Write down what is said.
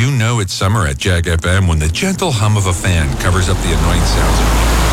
You know it's summer at Jag FM when the gentle hum of a fan covers up the annoying sounds of